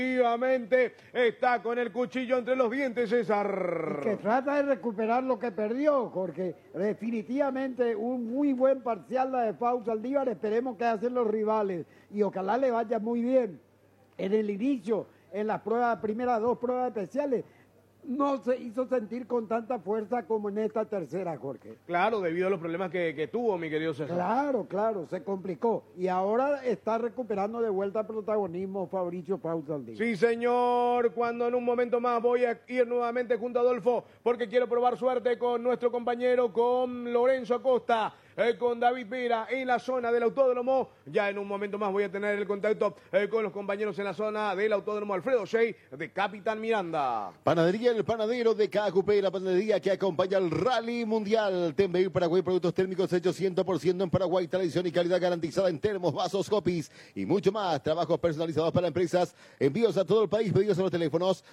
Efectivamente, está con el cuchillo entre los dientes, César. Que trata de recuperar lo que perdió, porque definitivamente un muy buen parcial la de Pau Saldívar. Esperemos que hacen los rivales y ojalá le vaya muy bien. En el inicio, en las primeras dos pruebas especiales, no se hizo sentir con tanta fuerza como en esta tercera, Jorge. Claro, debido a los problemas que tuvo, mi querido César. Claro, se complicó. Y ahora está recuperando de vuelta protagonismo Fabricio Pau Saldívar. Sí, señor, cuando en un momento más voy a ir nuevamente junto a Adolfo, porque quiero probar suerte con nuestro compañero, con Lorenzo Acosta. Con David Vera en la zona del autódromo. Ya en un momento más voy a tener el contacto con los compañeros en la zona del autódromo Alfredo Shea de Capitán Miranda. Panadería El Panadero de KQP, la panadería que acompaña al Rally Mundial. Tembeir Paraguay, productos térmicos hechos 100% en Paraguay, tradición y calidad garantizada en termos, vasos, copies y mucho más. Trabajos personalizados para empresas, envíos a todo el país, pedidos a los teléfonos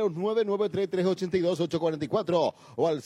0993-382-844 o al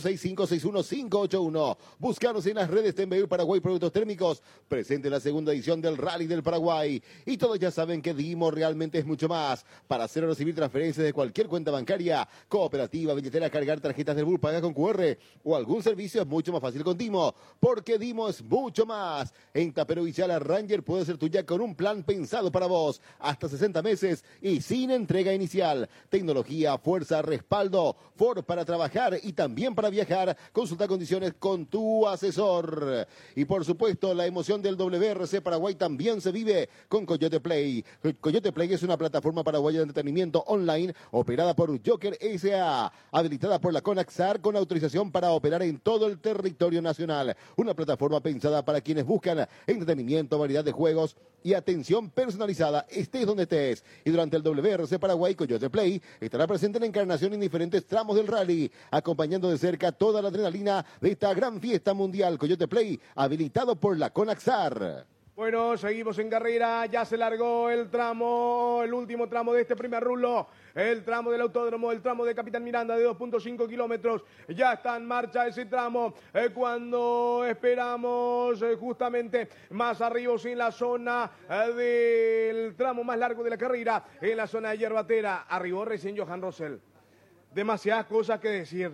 0986-561-581. Búscanos en las redes Tembeir Paraguay, productos térmicos, presente en la segunda edición del Rally del Paraguay. Y todos ya saben que Dimo realmente es mucho más. Para hacer o recibir transferencias de cualquier cuenta bancaria, cooperativa, billetera, cargar tarjetas del BUR, paga con QR o algún servicio es mucho más fácil con Dimo, porque Dimo es mucho más. En Tapero Villara, Ranger puede ser tuya con un plan pensado para vos, hasta 60 meses y sin entrega inicial. Tecnología, fuerza, respaldo, Ford para trabajar y también para viajar. Consulta condiciones con tu asesor. Y por supuesto, la emoción del WRC Paraguay también se vive con Coyote Play. Coyote Play es una plataforma paraguaya de entretenimiento online operada por Joker S.A., habilitada por la CONAXAR con autorización para operar en todo el territorio nacional. Una plataforma pensada para quienes buscan entretenimiento, variedad de juegos y atención personalizada, estés donde estés. Y durante el WRC Paraguay, Coyote Play estará presente en la encarnación en diferentes tramos del rally, acompañando de cerca toda la adrenalina de esta gran fiesta mundial. Coyote Play, habilitado por la CONAXAR. Bueno, seguimos en carrera, ya se largó el último tramo de este primer rulo, el tramo del autódromo, el tramo de Capitán Miranda de 2.5 kilómetros, ya está en marcha ese tramo, cuando esperamos justamente más arriba en la zona del tramo más largo de la carrera, en la zona de Yerbatera, arribó recién Johan Rosell. Demasiadas cosas que decir,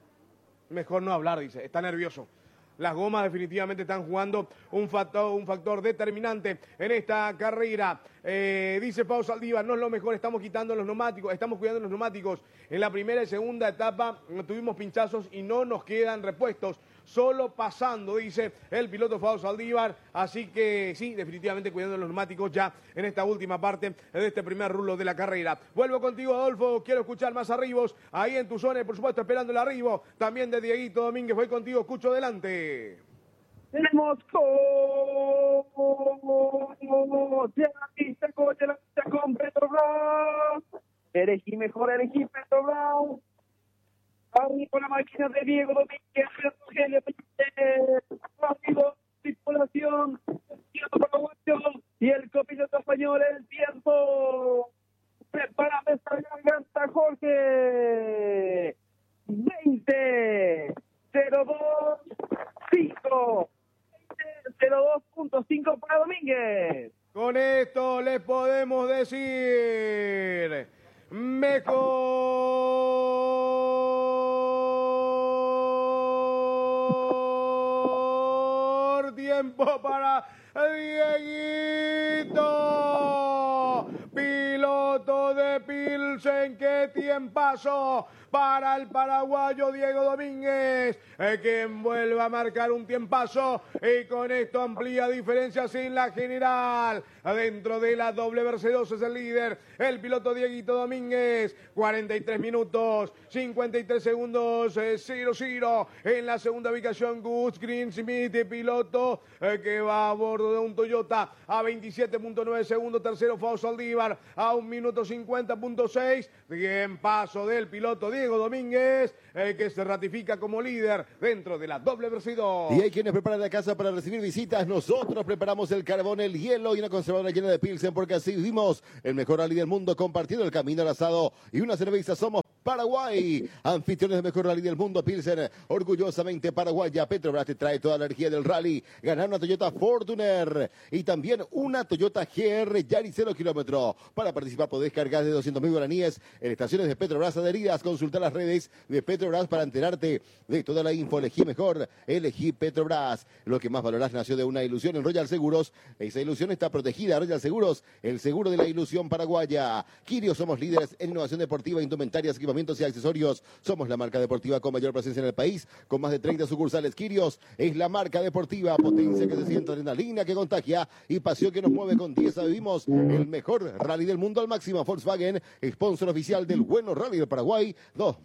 mejor no hablar, dice, está nervioso. Las gomas definitivamente están jugando un factor determinante en esta carrera. Dice Pau Saldívar, no es lo mejor, estamos quitando los neumáticos, estamos cuidando los neumáticos. En la primera y segunda etapa tuvimos pinchazos y no nos quedan repuestos. Solo pasando, dice el piloto Pau Saldívar. Así que sí, definitivamente cuidando los neumáticos ya en esta última parte de este primer rulo de la carrera. Vuelvo contigo, Adolfo, quiero escuchar más arribos. Ahí en tu zona, y por supuesto esperando el arribo también de Dieguito Domínguez. Voy contigo, escucho adelante. Tenemos con Petrobras. Elegí mejor, elegí Petrobras. Arriba la máquina de Diego Domínguez, rápido, tripulación, y el copiloto español, el tiempo. Prepárame esta garganta, Jorge. 20.02.5. 20.02.5 para Domínguez. Con esto les podemos decir mejor tiempo para Dieguito, piloto de Pilsen. ¡Qué tiempazo para el paraguayo Diego Domínguez, quien vuelve a marcar un tiempazo y con esto amplía diferencias en la general! Dentro de la WRC2 es el líder, el piloto Dieguito Domínguez, 43 minutos, 53 segundos, 0-0. En la segunda ubicación, Gus Greensmith, piloto que va a bordo de un Toyota a 27.9 segundos. Tercero, Pau Saldívar a 1 minuto 50.6. Bien paso del piloto Diego Domínguez, que se ratifica como líder dentro de la WRC2. Y hay quienes preparan la casa para recibir visitas. Nosotros preparamos el carbón, el hielo y una conservadora llena de Pilsen, porque así vivimos el mejor rally del mundo, compartiendo el camino al asado y una cerveza. Somos Paraguay. Anfitriones del mejor rally del mundo, Pilsen, orgullosamente paraguaya. Petrobras te trae toda la energía del rally. Ganar una Toyota Fortuner y también una Toyota GR Yaris 0 kilómetro. Para participar podés cargar de 200.000 guaraníes en estaciones de Petrobras adheridas. Consulta las redes de Petrobras para enterarte de toda la info. Elegí mejor, elegí Petrobras. Lo que más valorás nació de una ilusión en Royal Seguros. Esa ilusión está protegida. Royal Seguros, el seguro de la ilusión paraguaya. Quirio, somos líderes en innovación deportiva, indumentarias, equipamientos y accesorios. Somos la marca deportiva con mayor presencia en el país, con más de 30 sucursales. Quirios es la marca deportiva, potencia que se siente, adrenalina que contagia y pasión que nos mueve. Con 10 vivimos el mejor rally del mundo al máximo. Volkswagen, sponsor oficial del Bueno Rally del Paraguay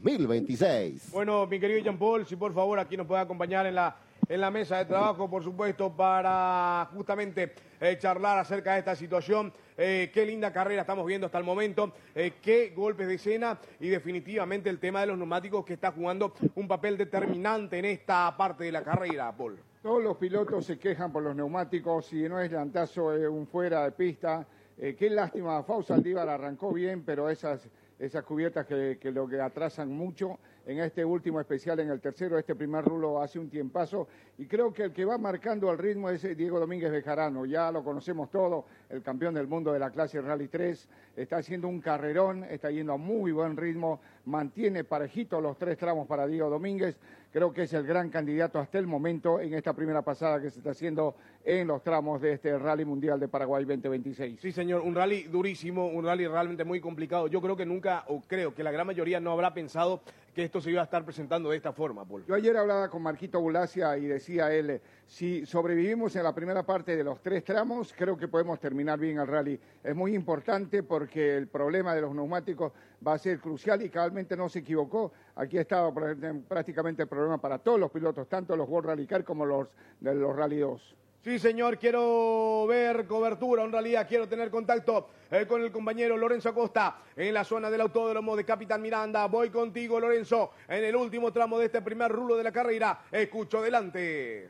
2026. Bueno, mi querido Jean Paul, si por favor aquí nos puede acompañar en la mesa de trabajo, por supuesto, para justamente charlar acerca de esta situación. Qué linda carrera estamos viendo hasta el momento, qué golpes de escena y definitivamente el tema de los neumáticos que está jugando un papel determinante en esta parte de la carrera, Paul. Todos los pilotos se quejan por los neumáticos, si no es llantazo, es un fuera de pista. Qué lástima, Fausto Aldívar arrancó bien, pero esas cubiertas que lo que atrasan mucho. En este último especial, en el tercero, este primer rulo hace un tiempazo. Y creo que el que va marcando el ritmo es Diego Domínguez Bejarano. Ya lo conocemos todo, el campeón del mundo de la clase Rally 3. Está haciendo un carrerón, está yendo a muy buen ritmo. Mantiene parejitos los 3 tramos para Diego Domínguez. Creo que es el gran candidato hasta el momento en esta primera pasada que se está haciendo en los tramos de este Rally Mundial de Paraguay 2026. Sí, señor, un rally durísimo, un rally realmente muy complicado. Yo creo que nunca, o creo que la gran mayoría no habrá pensado que esto se iba a estar presentando de esta forma, Paul. Yo ayer hablaba con Marquito Bulacia y decía él, si sobrevivimos en la primera parte de los 3 tramos, creo que podemos terminar bien el rally. Es muy importante porque el problema de los neumáticos va a ser crucial y cabalmente no se equivocó. Aquí ha estado prácticamente el problema para todos los pilotos, tanto los World Rally Car como los de los Rally 2. Sí, señor, quiero ver cobertura, en realidad quiero tener contacto con el compañero Lorenzo Acosta en la zona del autódromo de Capitán Miranda. Voy contigo, Lorenzo, en el último tramo de este primer rulo de la carrera. Escucho adelante.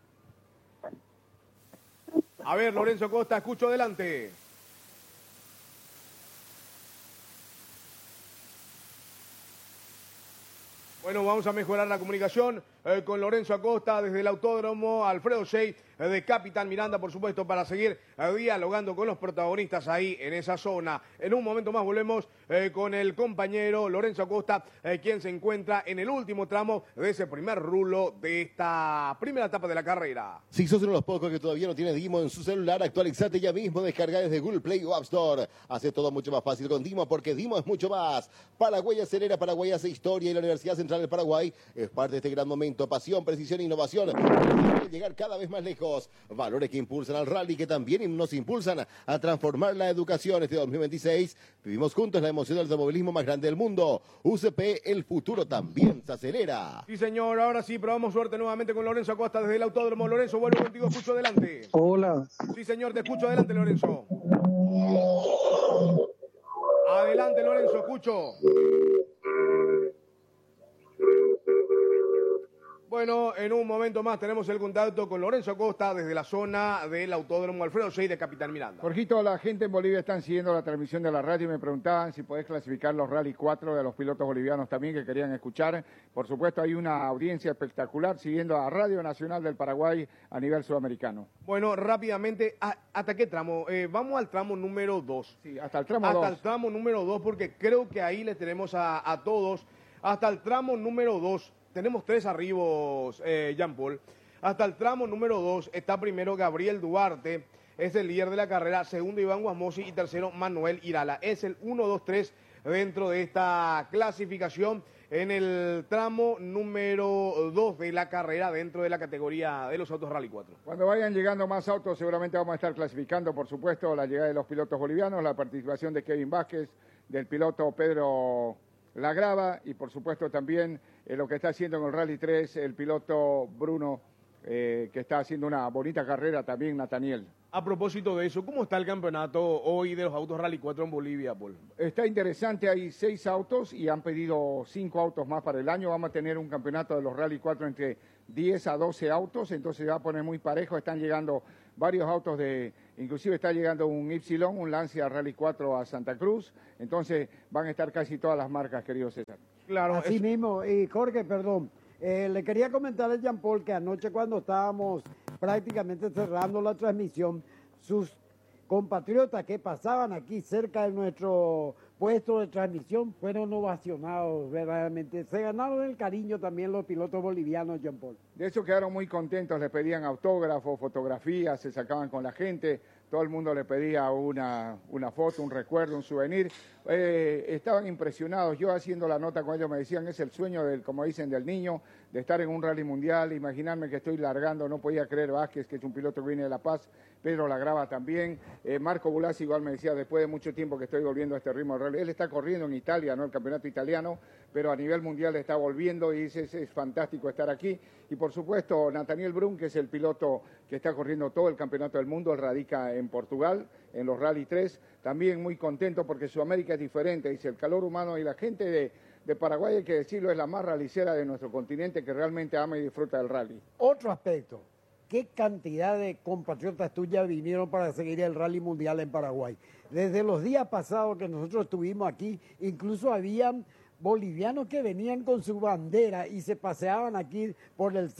A ver, Lorenzo Acosta, escucho adelante. Bueno, vamos a mejorar la comunicación con Lorenzo Acosta desde el autódromo Alfredo Shea de Capitán Miranda, por supuesto, para seguir dialogando con los protagonistas ahí en esa zona. En un momento más volvemos con el compañero Lorenzo Acosta, quien se encuentra en el último tramo de ese primer rulo de esta primera etapa de la carrera. Si sos uno de los pocos que todavía no tiene Dimo en su celular, actualizate ya mismo, descarga desde Google Play o App Store. Hace todo mucho más fácil con Dimo, porque Dimo es mucho más. Paraguay acelera, Paraguay hace historia y la Universidad Central del Paraguay es parte de este gran momento. Pasión, precisión e innovación. Llegar cada vez más lejos. Valores que impulsan al rally, que también nos impulsan a transformar la educación. Este 2026 vivimos juntos la emoción del automovilismo más grande del mundo. UCP, el futuro también se acelera. Sí, señor, ahora sí, probamos suerte nuevamente con Lorenzo Acosta desde el autódromo. Lorenzo, vuelvo contigo, escucho adelante. Hola. Sí, señor, te escucho adelante, Lorenzo. Adelante, Lorenzo, escucho. Bueno, en un momento más tenemos el contacto con Lorenzo Acosta desde la zona del autódromo Alfredo Shea de Capitán Miranda. Jorgito, la gente en Bolivia están siguiendo la transmisión de la radio y me preguntaban si podés clasificar los Rally 4 de los pilotos bolivianos también que querían escuchar. Por supuesto, hay una audiencia espectacular siguiendo a Radio Nacional del Paraguay a nivel sudamericano. Bueno, rápidamente, ¿hasta qué tramo? Vamos al tramo número 2. Sí, hasta el tramo 2. Hasta el tramo número 2, porque creo que ahí les tenemos a todos. Hasta el tramo número 2. Tenemos 3 arribos, Jean Paul. Hasta el tramo número 2 está primero Gabriel Duarte, es el líder de la carrera. Segundo, Iván Guasmosi. Y tercero, Manuel Irala. Es el 1, 2, 3 dentro de esta clasificación en el tramo número 2 de la carrera dentro de la categoría de los autos Rally 4. Cuando vayan llegando más autos, seguramente vamos a estar clasificando, por supuesto, la llegada de los pilotos bolivianos, la participación de Kevin Vázquez, del piloto Pedro Lagrava y, por supuesto, también lo que está haciendo en el Rally 3 el piloto Bruno, que está haciendo una bonita carrera también, Nathaniel. A propósito de eso, ¿cómo está el campeonato hoy de los autos Rally 4 en Bolivia, Paul? Está interesante, hay 6 autos y han pedido 5 autos más para el año. Vamos a tener un campeonato de los Rally 4 entre 10 a 12 autos, entonces se va a poner muy parejo. Están llegando varios autos inclusive está llegando un Y, un Lancia Rally 4 a Santa Cruz, entonces van a estar casi todas las marcas, querido César. Claro, así mismo, y Jorge, perdón, le quería comentar a Jean Paul que anoche cuando estábamos prácticamente cerrando la transmisión, sus compatriotas que pasaban aquí cerca de nuestro puesto de transmisión fueron ovacionados verdaderamente. Se ganaron el cariño también los pilotos bolivianos, Jean Paul. De eso quedaron muy contentos, le pedían autógrafos, fotografías, se sacaban con la gente, todo el mundo le pedía una foto, un recuerdo, un souvenir. Estaban impresionados, yo haciendo la nota con ellos me decían, es el sueño como dicen, del niño, de estar en un rally mundial, imaginarme que estoy largando, no podía creer Vázquez, que es un piloto que viene de La Paz, Pedro Lagrava también, Marco Bulasi igual me decía, después de mucho tiempo que estoy volviendo a este ritmo del rally, él está corriendo en Italia, ¿no? El campeonato italiano, pero a nivel mundial está volviendo y dice, es fantástico estar aquí. Y por supuesto, Nathaniel Brun, que es el piloto que está corriendo todo el campeonato del mundo, él radica en Portugal, en los Rally 3, también muy contento porque Sudamérica es diferente, dice, el calor humano y la gente de Paraguay, hay que decirlo, es la más rallicera de nuestro continente que realmente ama y disfruta del rally. Otro aspecto, ¿qué cantidad de compatriotas tuyas vinieron para seguir el rally mundial en Paraguay? Desde los días pasados que nosotros estuvimos aquí, incluso habían bolivianos que venían con su bandera y se paseaban aquí por el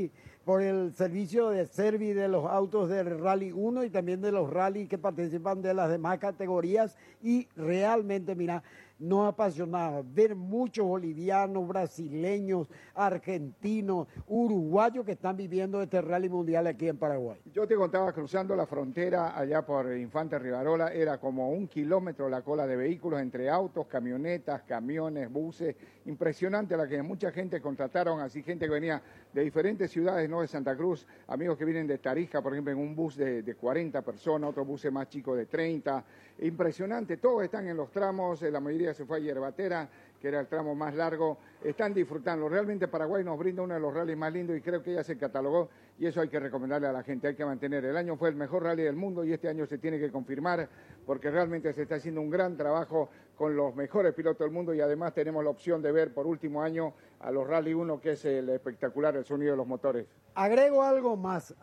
servicio de service de los autos del Rally 1 y también de los rally que participan de las demás categorías, y realmente, mira, nos apasionaba ver muchos bolivianos, brasileños, argentinos, uruguayos que están viviendo este rally mundial aquí en Paraguay. Yo te contaba, cruzando la frontera allá por Infante Rivarola, era como 1 kilómetro la cola de vehículos entre autos, camionetas, camiones, buses, impresionante la que mucha gente contrataron, así gente que venía de diferentes ciudades, no de Santa Cruz, amigos que vienen de Tarija, por ejemplo, en un bus de 40 personas, otro bus más chico de 30, impresionante, todos están en los tramos, la mayoría se fue a Yerbatera, que era el tramo más largo, están disfrutando. Realmente Paraguay nos brinda uno de los rallies más lindos y creo que ya se catalogó y eso hay que recomendarle a la gente, hay que mantener. El año fue el mejor rally del mundo y este año se tiene que confirmar porque realmente se está haciendo un gran trabajo con los mejores pilotos del mundo y además tenemos la opción de ver por último año a los Rally 1, que es el espectacular, el sonido de los motores. Agrego algo más,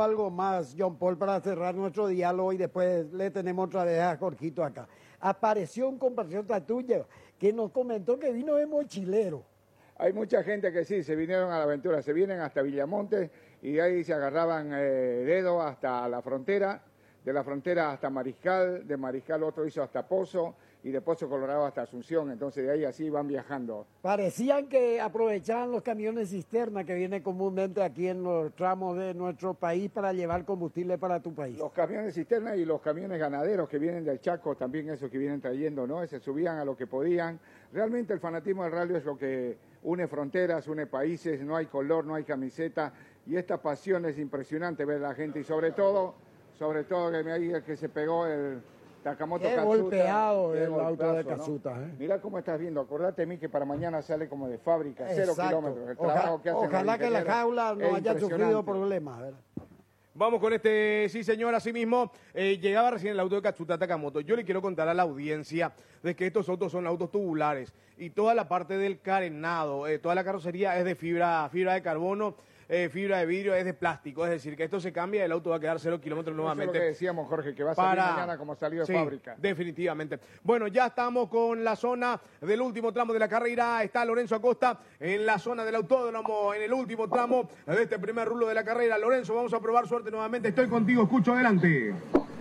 John Paul, para cerrar nuestro diálogo y después le tenemos otra vez a Jorgito acá. Apareció un compatriota tuyo que nos comentó que vino de mochilero. Hay mucha gente que sí, se vinieron a la aventura, se vienen hasta Villamonte y de ahí se agarraban dedo hasta la frontera, de la frontera hasta Mariscal, de Mariscal otro hizo hasta Pozo y de Pozo Colorado hasta Asunción, entonces de ahí así van viajando. Parecían que aprovechaban los camiones cisterna que vienen comúnmente aquí en los tramos de nuestro país para llevar combustible para tu país. Los camiones cisterna y los camiones ganaderos que vienen del Chaco, también esos que vienen trayendo, ¿no? Se subían a lo que podían. Realmente el fanatismo del rally es lo que une fronteras, une países, no hay color, no hay camiseta y esta pasión es impresionante ver a la gente y sobre todo que me diga que se pegó el Takamoto Qué Katsuta. Golpeado Qué el auto de ¿no? Katsuta. Mira cómo estás viendo, acordate de mí que para mañana sale como de fábrica, 0 Exacto. kilómetros. El trabajo que hacen Ojalá que la jaula no haya sufrido problemas, ¿verdad? Vamos con sí señor, así mismo, llegaba recién el auto de Katsuta Takamoto. Yo le quiero contar a la audiencia de que estos autos son autos tubulares y toda la parte del carenado, toda la carrocería es de fibra de carbono, fibra de vidrio, es de plástico, es decir, que esto se cambia y el auto va a quedar 0 kilómetros nuevamente. Eso es lo que decíamos, Jorge, que va a salir mañana como salió de fábrica. Definitivamente. Bueno, ya estamos con la zona del último tramo de la carrera. Está Lorenzo Acosta en la zona del autódromo, en el último tramo de este primer rulo de la carrera. Lorenzo, vamos a probar suerte nuevamente. Estoy contigo, escucho, adelante.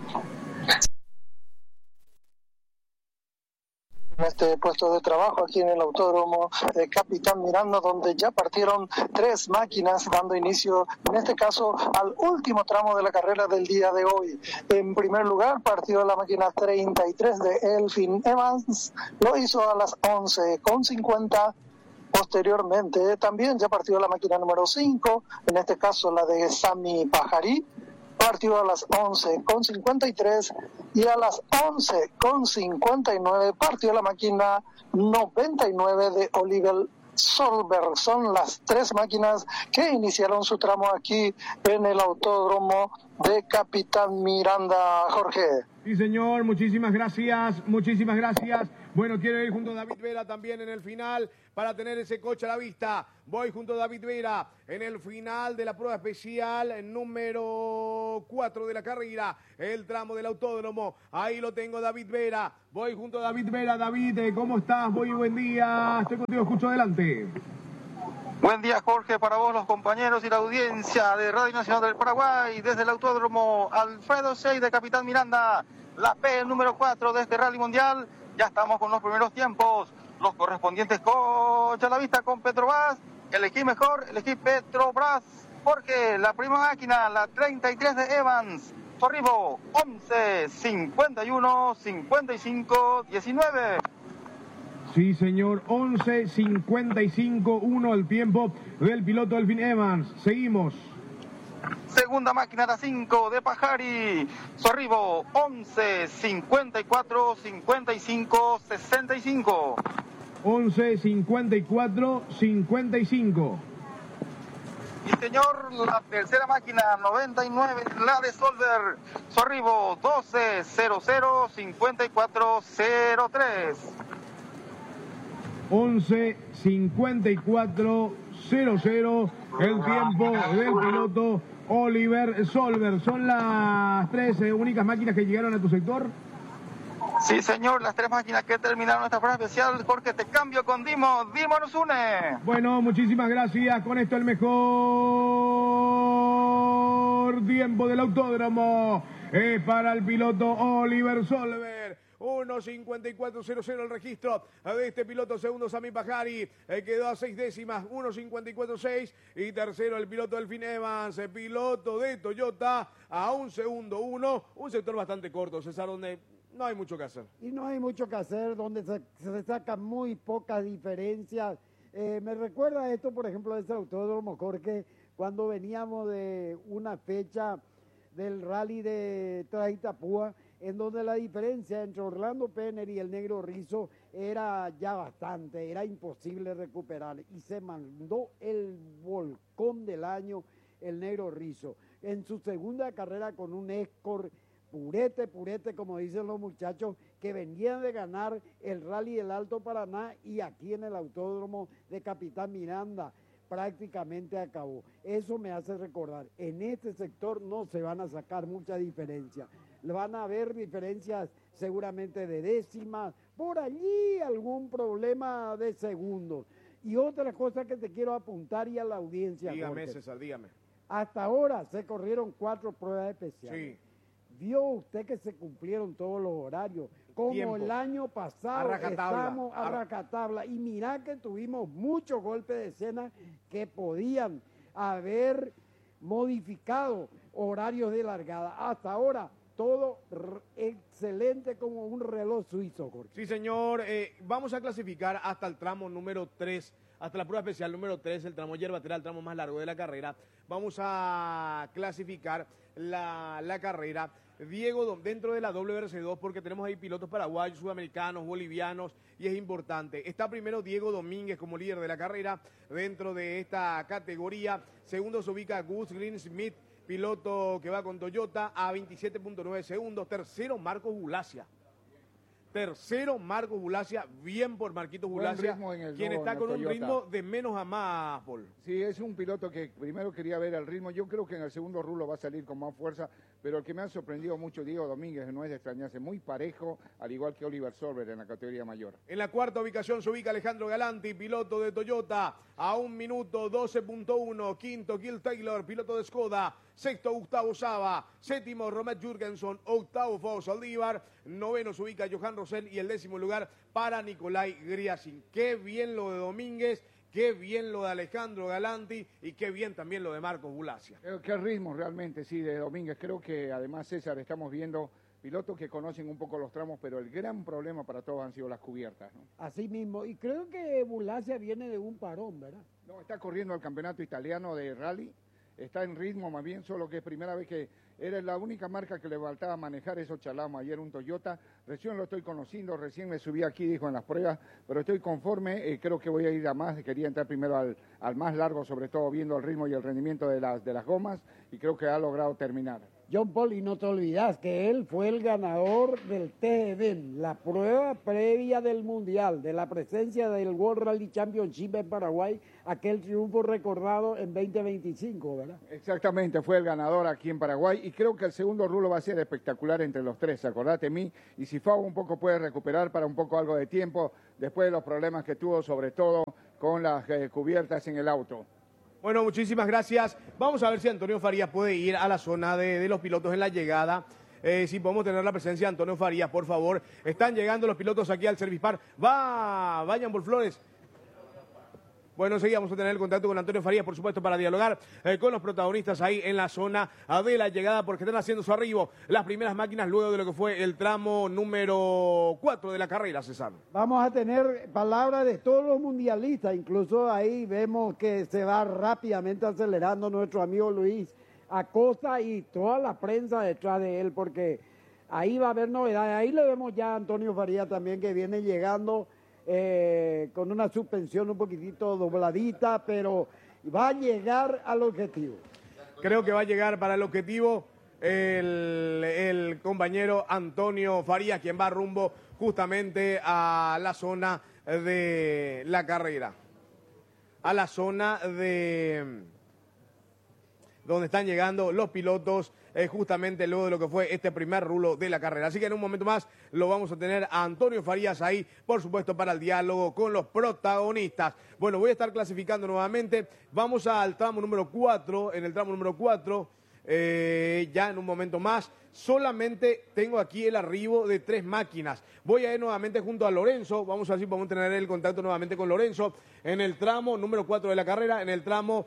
En este puesto de trabajo aquí en el autódromo de Capitán Miranda, donde ya partieron 3 máquinas dando inicio, en este caso, al último tramo de la carrera del día de hoy. En primer lugar partió la máquina 33 de Elfin Evans, lo hizo a las 11:50. Posteriormente también ya partió la máquina número 5, en este caso la de Sami Pajarí, partió a las 11:53 y a las 11:59 partió la máquina 99 de Oliver Solberg. Son las 3 máquinas que iniciaron su tramo aquí en el autódromo de Capitán Miranda, Jorge. Sí, señor, muchísimas gracias, muchísimas gracias. Bueno, quiero ir junto a David Vera también en el final para tener ese coche a la vista. Voy junto a David Vera en el final de la prueba especial número 4 de la carrera, el tramo del autódromo. Ahí lo tengo, David Vera. Voy junto a David Vera. David, ¿cómo estás? Muy buen día. Estoy contigo, escucho adelante. Buen día, Jorge, para vos, los compañeros y la audiencia de Radio Nacional del Paraguay, desde el Autódromo Alfredo 6 de Capitán Miranda, la P número 4 de este Rally Mundial. Ya estamos con los primeros tiempos, los correspondientes coches a la vista con Petrobras, elegí mejor, elegí Petrobras, porque la primera máquina, la 33 de Evans, su arribo 11, 51, 55, 19. Sí, señor, 11:55:1 el tiempo del piloto Elfin Evans. Seguimos. Segunda máquina, la 5 de Pajari, su arribo 11, 54, 55, 65. 11:54:55. Y señor, la tercera máquina, 99, la de Solver, su arribo 12, 00, 54, 03. 11:54:00 el tiempo del piloto Oliver Solver. ¿Son las tres únicas máquinas que llegaron a tu sector? Sí, señor, las tres máquinas que terminaron esta prueba especial. Jorge, te cambio con Dimo. Dimo nos une. Bueno, muchísimas gracias. Con esto el mejor tiempo del autódromo es para el piloto Oliver Solver. 1:54:00 el registro de este piloto. Segundo, Sami Pajari, quedó a 6 décimas, 1:54:6. Y tercero, el piloto Elfin Evans, piloto de Toyota, a 1 segundo 1. Un sector bastante corto, César, donde no hay mucho que hacer. Y no hay mucho que hacer, donde se sacan muy pocas diferencias. Me recuerda esto, por ejemplo, de este autódromo, Jorge, cuando veníamos de una fecha del rally de Itapúa, en donde la diferencia entre Orlando Penner y el Negro Rizo era ya bastante, era imposible recuperar, y se mandó el volcón del año el Negro Rizo en su segunda carrera con un Escort purete, como dicen los muchachos, que venían de ganar el Rally del Alto Paraná, y aquí en el autódromo de Capitán Miranda prácticamente acabó. Eso me hace recordar, en este sector no se van a sacar muchas diferencias. Van a haber diferencias seguramente de décimas, por allí algún problema de segundos. Y otra cosa que te quiero apuntar y a la audiencia. Dígame, Jorge. César, dígame. Hasta ahora se corrieron 4 pruebas especiales. Sí. Vio usted que se cumplieron todos los horarios. Como Tiempo. El año pasado rajatabla. estamos a rajatabla. Y mirá que tuvimos muchos golpes de escena que podían haber modificado horarios de largada. Hasta ahora todo excelente como un reloj suizo, Jorge. Sí, señor. Vamos a clasificar hasta el tramo número 3, hasta la prueba especial número 3, el tramo Yerbatera, el tramo más largo de la carrera. Vamos a clasificar la carrera. Diego, dentro de la WRC2, porque tenemos ahí pilotos paraguayos, sudamericanos, bolivianos, y es importante. Está primero Diego Domínguez como líder de la carrera dentro de esta categoría. Segundo se ubica Gus Greensmith, piloto que va con Toyota, a 27.9 segundos. Tercero, Marcos Bulacia. Bien por Marquitos Bulacia, quien está con un ritmo de menos a más, Paul. Sí, es un piloto que primero quería ver el ritmo. Yo creo que en el segundo rulo va a salir con más fuerza, pero el que me ha sorprendido mucho, Diego Domínguez, no es de extrañarse, muy parejo, al igual que Oliver Solver en la categoría mayor. En la cuarta ubicación se ubica Alejandro Galanti, piloto de Toyota, a 1 minuto 12.1. Quinto, Gil Taylor, piloto de Skoda. Sexto, Gustavo Saba. Séptimo, Romet Jürgensen. Octavo, Fausto Saldívar. Noveno se ubica Johan Rosell, y el 10º lugar para Nicolai Griasin. Qué bien lo de Domínguez, qué bien lo de Alejandro Galanti, y qué bien también lo de Marcos Bulacia. Qué ritmo realmente, sí, de Domínguez. Creo que además, César, estamos viendo pilotos que conocen un poco los tramos, pero el gran problema para todos han sido las cubiertas, ¿no? Así mismo, y creo que Bulacia viene de un parón, ¿verdad? No, está corriendo el campeonato italiano de rally, está en ritmo más bien, solo que es primera vez que era la única marca que le faltaba manejar. Eso charlamos ayer, un Toyota. Recién lo estoy conociendo, recién me subí aquí, dijo, en las pruebas, pero estoy conforme. Creo que voy a ir a más. Quería entrar primero al más largo, sobre todo viendo el ritmo y el rendimiento de las gomas, y creo que ha logrado terminar. John Paul, y no te olvidas que él fue el ganador del TED, la prueba previa del Mundial, de la presencia del World Rally Championship en Paraguay, aquel triunfo recordado en 2025, ¿verdad? Exactamente, fue el ganador aquí en Paraguay y creo que el segundo rulo va a ser espectacular entre los tres, acordate de mí, y si Fabo un poco puede recuperar para un poco algo de tiempo después de los problemas que tuvo, sobre todo con las cubiertas en el auto. Bueno, muchísimas gracias. Vamos a ver si Antonio Farías puede ir a la zona de los pilotos en la llegada. Si podemos tener la presencia de Antonio Farías, por favor. Están llegando los pilotos aquí al Service Park. Vayan por Flores. Bueno, enseguida vamos a tener el contacto con Antonio Farías, por supuesto, para dialogar con los protagonistas ahí en la zona de la llegada, porque están haciendo su arribo las primeras máquinas luego de lo que fue el tramo número 4 de la carrera, César. Vamos a tener palabras de todos los mundialistas, incluso ahí vemos que se va rápidamente acelerando nuestro amigo Luis Acosta y toda la prensa detrás de él, porque ahí va a haber novedades. Ahí le vemos ya a Antonio Farías también, que viene llegando con una suspensión un poquitito dobladita, pero va a llegar al objetivo. Creo que va a llegar para el objetivo el compañero Antonio Farías, quien va rumbo justamente a la zona de la carrera, a la zona de donde están llegando los pilotos justamente luego de lo que fue este primer rulo de la carrera. Así que en un momento más lo vamos a tener a Antonio Farías ahí, por supuesto, para el diálogo con los protagonistas. Bueno, voy a estar clasificando nuevamente. Vamos al tramo número 4. En el tramo número 4, ya en un momento más, solamente tengo aquí el arribo de 3 máquinas. Voy a ir nuevamente junto a Lorenzo. Vamos a ver si podemos tener el contacto nuevamente con Lorenzo en el tramo número 4 de la carrera, en el tramo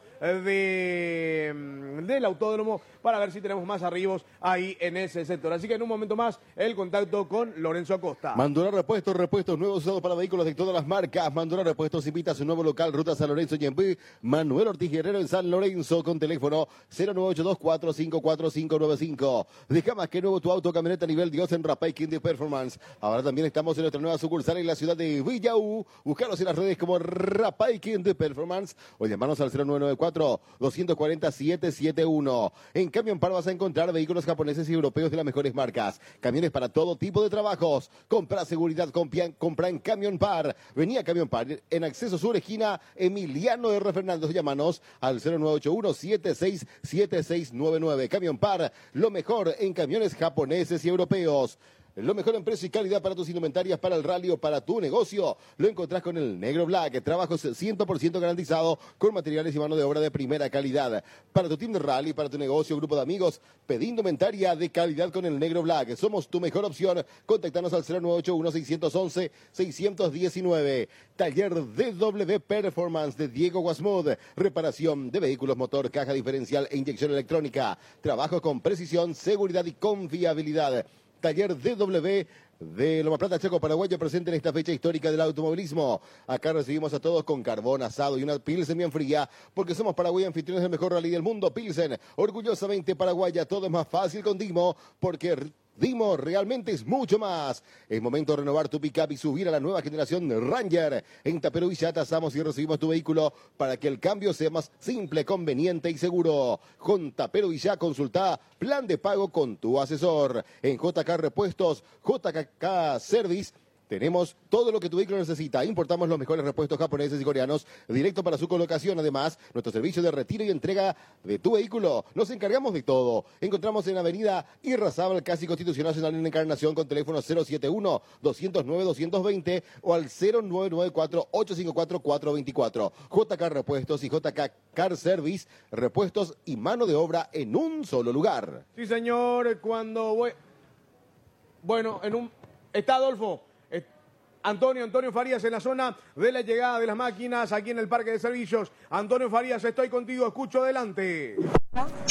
del autódromo, para ver si tenemos más arribos ahí en ese sector. Así que en un momento más el contacto con Lorenzo Acosta. Mandorá Repuestos, repuestos nuevos usados para vehículos de todas las marcas. Mandorá Repuestos invita a su nuevo local, Ruta San Lorenzo y en Manuel Ortiz Guerrero en San Lorenzo, con teléfono 0982-454595. Deja más que nuevo tu auto, camioneta nivel Dios en Rapay King de Performance. Ahora también estamos en nuestra nueva sucursal en la ciudad de Villaú. Búscanos en las redes como Rapay King de Performance o llamarnos al 0994-240-771. En Camión Par vas a encontrar vehículos japoneses y europeos de las mejores marcas. Camiones para todo tipo de trabajos. Compra seguridad, compra en Camión Par. Venía a Camión Par en Acceso Sur, esquina Emiliano R. Fernández. Llámanos al 0981-767699. Camión Par, lo mejor en camiones japoneses y europeos. Lo mejor en precio y calidad para tus indumentarias, para el rally o para tu negocio. Lo encontrás con el Negro Black. Trabajos 100% garantizado con materiales y mano de obra de primera calidad. Para tu team de rally, para tu negocio, grupo de amigos, pedí indumentaria de calidad con el Negro Black. Somos tu mejor opción. Contactanos al 0981-611-619. Taller DW Performance de Diego Guasmud. Reparación de vehículos, motor, caja diferencial e inyección electrónica. Trabajo con precisión, seguridad y confiabilidad. Taller DW de Loma Plata, Chaco, Paraguayo, presente en esta fecha histórica del automovilismo. Acá recibimos a todos con carbón asado y una Pilsen bien fría, porque somos Paraguay, anfitriones del mejor rally del mundo. Pilsen, orgullosamente paraguaya, todo es más fácil con Dimo, porque Dimo realmente es mucho más. Es momento de renovar tu pick-up y subir a la nueva generación Ranger. En Tapero Villa tasamos y recibimos tu vehículo para que el cambio sea más simple, conveniente y seguro. Con Tapero Villa consulta plan de pago con tu asesor. En JK Repuestos, JK Service, tenemos todo lo que tu vehículo necesita. Importamos los mejores repuestos japoneses y coreanos directo para su colocación. Además, nuestro servicio de retiro y entrega de tu vehículo. Nos encargamos de todo. Encontramos en Avenida Irrazábal, casi Constitucional Nacional en Encarnación, con teléfono 071-209-220 o al 0994-854-424. JK Repuestos y JK Car Service, repuestos y mano de obra en un solo lugar. Sí, señor, cuando voy... Bueno, está Adolfo. Antonio Farías en la zona de la llegada de las máquinas aquí en el Parque de Servicios. Antonio Farías, estoy contigo, escucho adelante.